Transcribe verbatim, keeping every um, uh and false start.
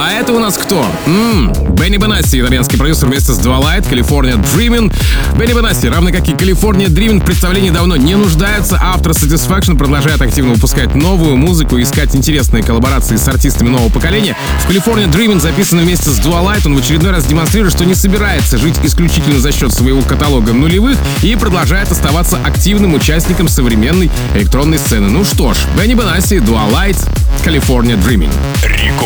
А это у нас кто? М-м, Бенни Бенасси, итальянский продюсер вместе с Dua Light, California Dreamin'. Бенни Бенасси, равно как и California Dreamin', в представлении давно не нуждаются. Автор Satisfaction продолжает активно выпускать новую музыку и искать интересные коллаборации с артистами нового поколения. В California Dreamin', записанный вместе с Dua Light, он в очередной раз демонстрирует, что не собирается жить исключительно за счет своего каталога нулевых и продолжает оставаться активным участником современной электронной сцены. Ну что ж, Бенни Бенасси, Dua Light, California Dreamin'. Рекорд.